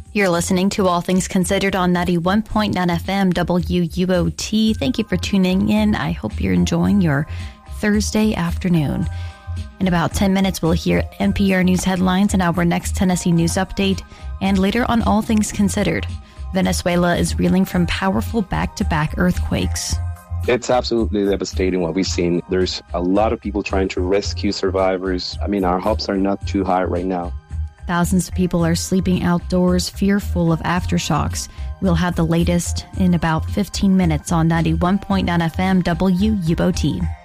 You're listening to All Things Considered on 91.9 FM WUOT. Thank you for tuning in. I hope you're enjoying your Thursday afternoon. In about 10 minutes, we'll hear NPR News headlines and our next Tennessee News Update. And later on All Things Considered, Venezuela is reeling from powerful back-to-back earthquakes. It's absolutely devastating what we've seen. There's a lot of people trying to rescue survivors. I mean, our hopes are not too high right now. Thousands of people are sleeping outdoors, fearful of aftershocks. We'll have the latest in about 15 minutes on 91.9 FM WUOT.